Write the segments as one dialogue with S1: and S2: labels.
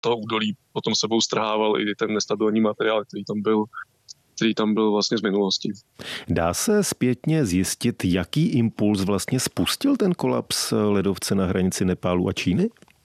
S1: toho údolí potom sebou strhával i ten nestabilní materiál, který tam byl vlastně z minulosti.
S2: Dá se zpětně zjistit, jaký impuls vlastně spustil ten kolaps ledovce na hranici Nepálu a Číny?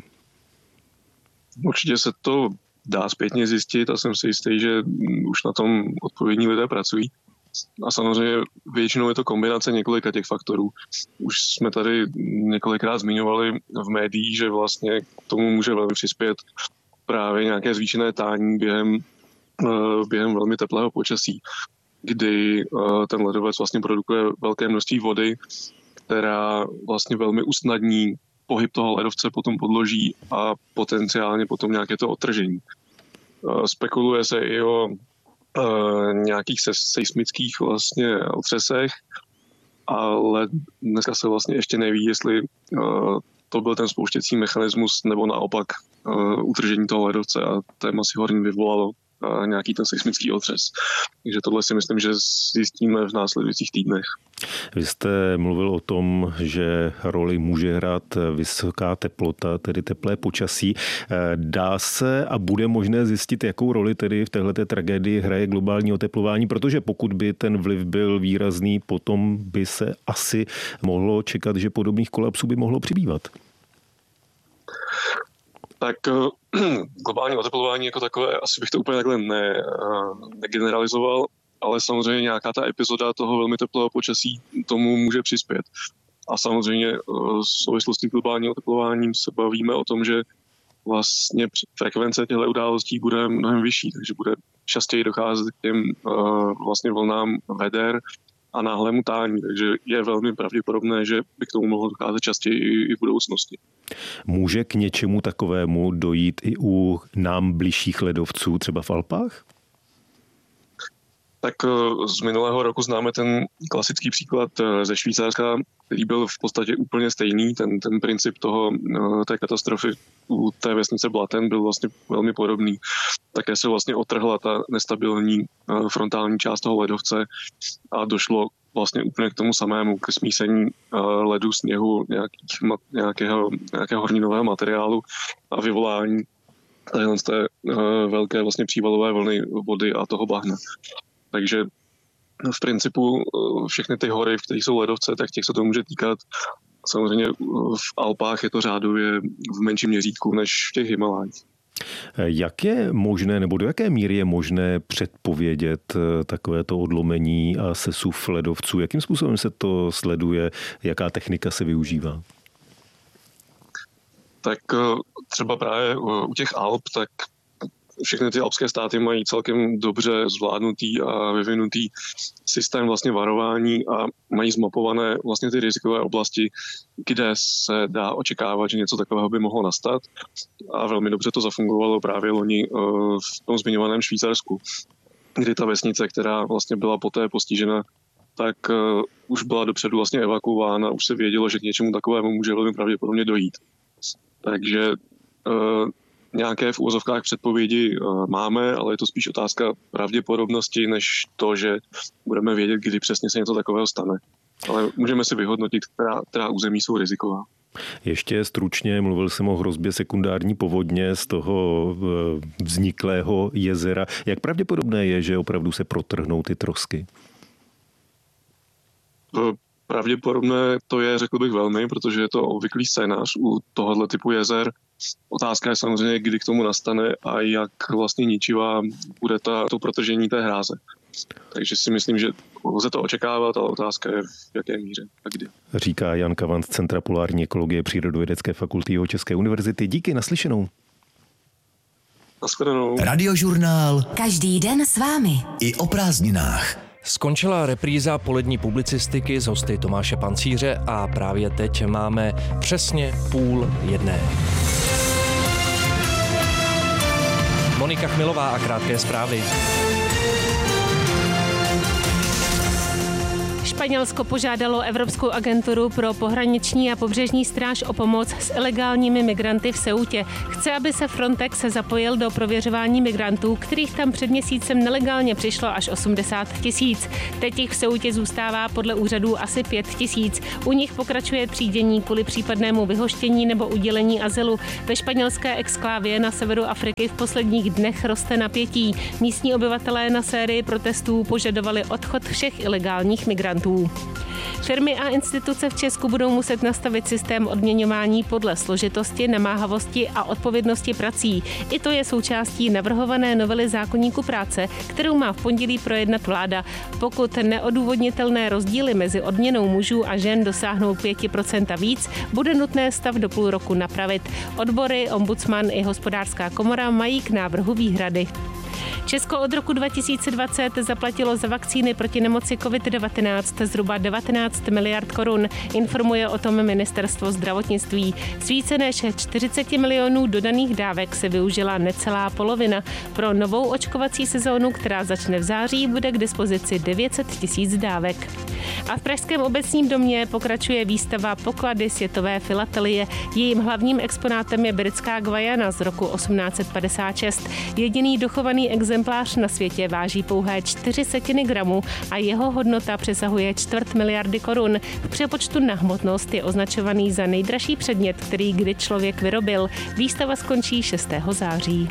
S1: Určitě se to dá zpětně zjistit a jsem si jistý, že už na tom odpovědní lidé pracují. A samozřejmě většinou je to kombinace několika těch faktorů. Už jsme tady několikrát zmiňovali v médiích, že vlastně k tomu může velmi přispět právě nějaké zvýšené tání během velmi teplého počasí, kdy ten ledovec vlastně produkuje velké množství vody, která vlastně velmi usnadní pohyb toho ledovce po tom podloží a potenciálně potom nějaké to odtržení. Spekuluje se i o nějakých seismických vlastně otřesech, ale dneska se vlastně ještě neví, jestli to byl ten spouštěcí mechanismus nebo naopak utržení toho ledovce a téma si horní vyvolalo nějaký ten seismický otřes. Takže tohle si myslím, že zjistíme v následujících týdnech.
S2: Vy jste mluvil o tom, že roli může hrát vysoká teplota, tedy teplé počasí. Dá se a bude možné zjistit, jakou roli tedy v téhleté tragédii hraje globální oteplování, protože pokud by ten vliv byl výrazný, potom by se asi mohlo čekat, že podobných kolapsů by mohlo přibývat.
S1: Tak globální oteplování jako takové, asi bych to úplně takhle negeneralizoval, ale samozřejmě nějaká ta epizoda toho velmi teplého počasí tomu může přispět. A samozřejmě v souvislosti s globálním oteplováním se bavíme o tom, že vlastně frekvence těchto událostí bude mnohem vyšší, takže bude častěji docházet k těm vlastně vlnám veder a náhlému tání, takže je velmi pravděpodobné, že by k tomu mohlo docházet častěji i v budoucnosti.
S2: Může k něčemu takovému dojít i u nám bližších ledovců, třeba v Alpách?
S1: Tak z minulého roku známe ten klasický příklad ze Švýcarska, který byl v podstatě úplně stejný. Ten princip té katastrofy u té vesnice Blatten byl vlastně velmi podobný. Také se vlastně otrhla ta nestabilní frontální část toho ledovce a došlo vlastně úplně k tomu samému, k smísení ledu, sněhu, nějakého horninového materiálu a vyvolání té velké vlastně přívalové vlny vody a toho bahna. Takže v principu všechny ty hory, v kterých jsou ledovce, tak těch se to může týkat. Samozřejmě v Alpách je to řádově v menším měřítku než v těch Himalájích.
S2: Jak je možné, nebo do jaké míry je možné předpovědět takovéto odlomení a sesuv ledovců? Jakým způsobem se to sleduje? Jaká technika se využívá?
S1: Tak třeba právě u těch Alp, tak všechny ty alpské státy mají celkem dobře zvládnutý a vyvinutý systém vlastně varování a mají zmapované vlastně ty rizikové oblasti, kde se dá očekávat, že něco takového by mohlo nastat. A velmi dobře to zafungovalo právě loni v tom zmiňovaném Švýcarsku, kdy ta vesnice, která vlastně byla poté postižena, tak už byla dopředu vlastně evakuována, už se vědělo, že k něčemu takovému může velmi pravděpodobně dojít. Takže nějaké v úvozovkách předpovědi máme, ale je to spíš otázka pravděpodobnosti, než to, že budeme vědět, kdy přesně se něco takového stane. Ale můžeme si vyhodnotit, která území jsou riziková.
S2: Ještě stručně mluvil jsem o hrozbě sekundární povodně z toho vzniklého jezera. Jak pravděpodobné je, že opravdu se protrhnou ty trosky?
S1: Pravděpodobné to je, řekl bych velmi, protože je to obvyklý scénář u tohoto typu jezer. Otázka je samozřejmě, kdy k tomu nastane a jak vlastně ničivá bude to protržení té hráze. Takže si myslím, že lze to očekávat, ale otázka je, v jaké míře a kdy.
S2: Říká Jan Kavant z Centra polární ekologie Přírodovědecké fakulty Jihočeské univerzity. Díky, naslyšenou.
S1: Nashledanou.
S3: Radiožurnál.
S4: Každý den s vámi.
S3: I o prázdninách.
S5: Skončila repríza polední publicistiky z hosty Tomáše Pancíře a právě teď máme přesně 12:30. Monika Chmilová a krátké zprávy.
S4: Španělsko požádalo Evropskou agenturu pro pohraniční a pobřežní stráž o pomoc s ilegálními migranty v Ceutě. Chce, aby se Frontex zapojil do prověřování migrantů, kterých tam před měsícem nelegálně přišlo až 80 000. Teď jich v Ceutě zůstává podle úřadů asi 5 000. U nich pokračuje třídění kvůli případnému vyhoštění nebo udělení azylu. Ve španělské exklávě na severu Afriky v posledních dnech roste napětí. Místní obyvatelé na sérii protestů požadovali odchod všech ilegálních migrantů. Firmy a instituce v Česku budou muset nastavit systém odměňování podle složitosti, namáhavosti a odpovědnosti prací. I to je součástí navrhované novely zákoníku práce, kterou má v pondělí projednat vláda. Pokud neodůvodnitelné rozdíly mezi odměnou mužů a žen dosáhnou 5% víc, bude nutné stav do půl roku napravit. Odbory, ombudsman i hospodářská komora mají k návrhu výhrady. Česko od roku 2020 zaplatilo za vakcíny proti nemoci COVID-19 zhruba 19 miliard korun, informuje o tom ministerstvo zdravotnictví. Z více než 40 milionů dodaných dávek se využila necelá polovina. Pro novou očkovací sezónu, která začne v září, bude k dispozici 900 000 dávek. A v Pražském obecním domě pokračuje výstava Poklady světové filatelie. Jejím hlavním exponátem je britská Guyana z roku 1856. Jediný dochovaný exemplář na světě váží pouhé 0,04 gramu a jeho hodnota přesahuje 250 miliardy korun. V přepočtu na hmotnost je označovaný za nejdražší předmět, který kdy člověk vyrobil. Výstava skončí 6. září.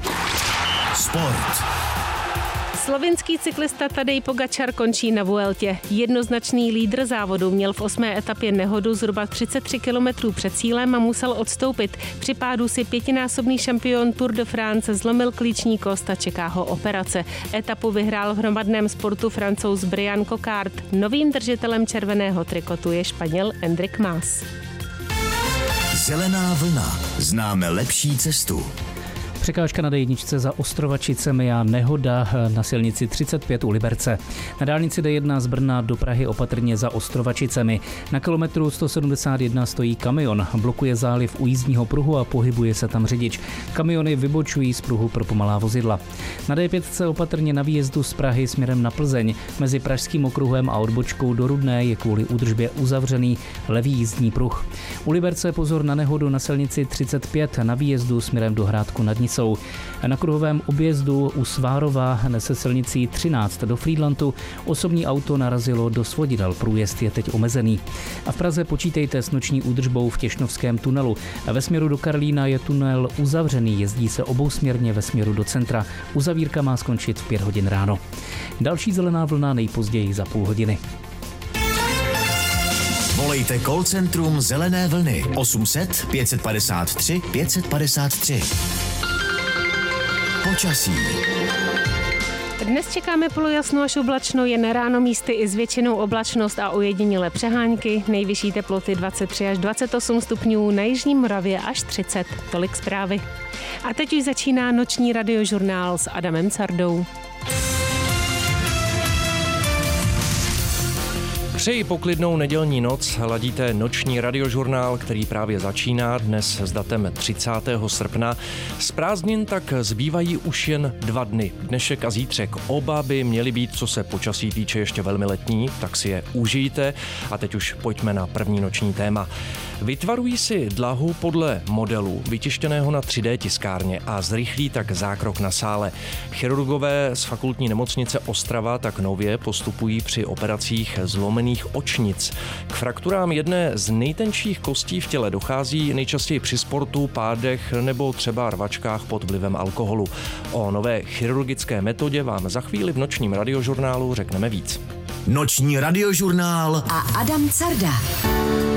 S3: Sport.
S4: Slovinský cyklista Tadej Pogačar končí na Vueltě. Jednoznačný lídr závodu měl v 8. etapě nehodu zhruba 33 km před cílem a musel odstoupit. Při pádu si 5násobný šampion Tour de France zlomil klíční kost a čeká ho operace. Etapu vyhrál v hromadném sportu Francouz Brian Coquard. Novým držitelem červeného trikotu je Španěl Enric Mas.
S3: Zelená vlna. Známe lepší cestu.
S6: Překážka na D1 za Ostrovačicemi a nehoda na silnici 35 u Liberce. Na dálnici D1 z Brna do Prahy opatrně za Ostrovačicemi. Na kilometru 171 stojí kamion, blokuje záliv u jízdního pruhu a pohybuje se tam řidič. Kamiony vybočují z pruhu pro pomalá vozidla. Na D5 opatrně na výjezdu z Prahy směrem na Plzeň. Mezi Pražským okruhem a odbočkou do Rudné je kvůli údržbě uzavřený levý jízdní pruh. U Liberce pozor na nehodu na silnici 35 na výjezdu směrem do Hrádku nad Nisou. Na kruhovém objezdu u Svárova se silnicí 13 do Frýdlantu osobní auto narazilo do svodidel. Průjezd je teď omezený. A v Praze počítejte s noční údržbou v Těšnovském tunelu. Ve směru do Karlína je tunel uzavřený, jezdí se obousměrně ve směru do centra. Uzavírka má skončit v 5 hodin ráno. Další zelená vlna nejpozději za půl hodiny.
S3: Volejte call centrum Zelené vlny 800 553 553. Počasí.
S4: Dnes čekáme polojasno až oblačno, jen ráno místy i s většinou oblačnost a ojedinělé přehánky. Nejvyšší teploty 23 až 28 stupňů, na jižní Moravě až 30. Tolik zprávy. A teď už začíná noční radiožurnál s Adamem Cardou.
S5: Přeji poklidnou nedělní noc, ladíte noční radiožurnál, který právě začíná dnes s datem 30. srpna. Z prázdnin tak zbývají už jen 2 dny. Dnešek a zítřek oba by měly být, co se počasí týče, ještě velmi letní, tak si je užijte. A teď už pojďme na první noční téma. Vytvarují si dlahu podle modelu vytištěného na 3D tiskárně a zrychlí tak zákrok na sále. Chirurgové z fakultní nemocnice Ostrava tak nově postupují při operacích zlomených očnic. K frakturám jedné z nejtenčích kostí v těle dochází nejčastěji při sportu, pádech nebo třeba rvačkách pod vlivem alkoholu. O nové chirurgické metodě vám za chvíli v nočním radiožurnálu řekneme víc.
S3: Noční radiožurnál
S7: a Adam Carda.